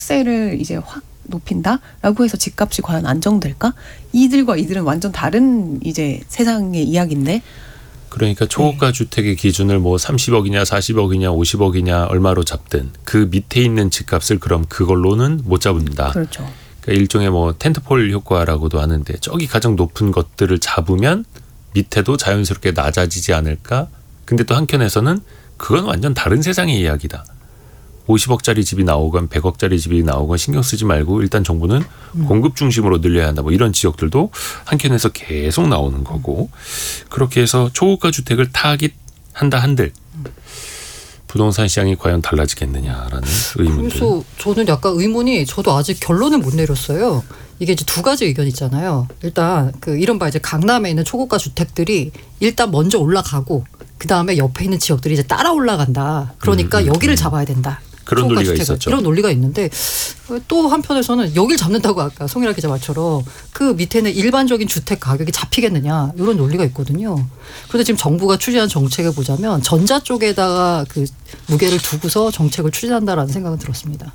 세를 이제 확 높인다라고 해서 집값이 과연 안정될까? 이들과 이들은 완전 다른 이제 세상의 이야기인데. 그러니까 초고가 주택의 기준을 뭐 30억이냐 40억이냐 50억이냐 얼마로 잡든 그 밑에 있는 집값을 그럼 그걸로는 못 잡는다. 그렇죠. 그러니까 일종의 뭐 텐트폴 효과라고도 하는데 저기 가장 높은 것들을 잡으면 밑에도 자연스럽게 낮아지지 않을까? 근데 또 한켠에서는 그건 완전 다른 세상의 이야기다. 50억짜리 집이 나오건 100억짜리 집이 나오건 신경 쓰지 말고 일단 정부는 공급 중심으로 늘려야 한다. 뭐 이런 지역들도 한켠에서 계속 나오는 거고 그렇게 해서 초고가 주택을 타깃한다 한들 부동산 시장이 과연 달라지겠느냐라는 의문들. 그래서 저는 약간 의문이 저도 아직 결론을 못 내렸어요. 이게 이제 두 가지 의견 있잖아요. 일단 그 이른바 이제 강남에 있는 초고가 주택들이 일단 먼저 올라가고 그 다음에 옆에 있는 지역들이 이제 따라 올라간다. 그러니까 여기를 잡아야 된다. 그런 논리가 있었죠. 이런 논리가 있는데 또 한편에서는 여길 잡는다고 아까 송일화 기자 말처럼 그 밑에는 일반적인 주택 가격이 잡히겠느냐 이런 논리가 있거든요. 그런데 지금 정부가 추진한 정책을 보자면 전자 쪽에다가 그 무게를 두고서 정책을 추진한다라는 생각은 들었습니다.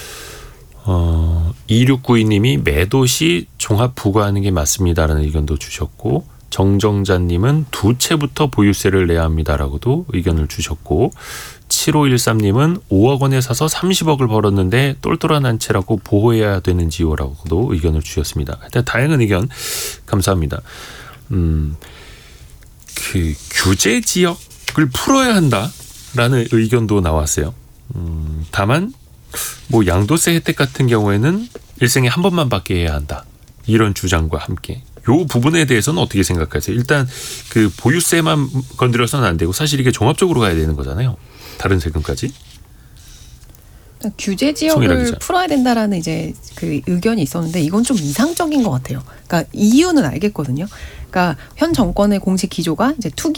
2692님이 매도 시 종합 부과하는 게 맞습니다라는 의견도 주셨고 정정자님은 두 채부터 보유세를 내야 합니다라고도 의견을 주셨고 7513님은 5억 원에 사서 30억을 벌었는데 똘똘한 한 채라고 보호해야 되는지요라고도 의견을 주셨습니다. 하여튼 다양한 의견 감사합니다. 그 규제 지역을 풀어야 한다라는 의견도 나왔어요. 다만 뭐 양도세 혜택 같은 경우에는 일생에 한 번만 받게 해야 한다. 이런 주장과 함께 요 부분에 대해서는 어떻게 생각하세요? 일단 그 보유세만 건드려서는 안 되고 사실 이게 종합적으로 가야 되는 거잖아요. 다른 세금까지. 규제 지역을 풀어야 된다라는 이제 그 의견이 있었는데 이건 좀 이상적인 것 같아요. 그러니까 이유는 알겠거든요. 그러니까 현 정권의 공식 기조가 이제 투기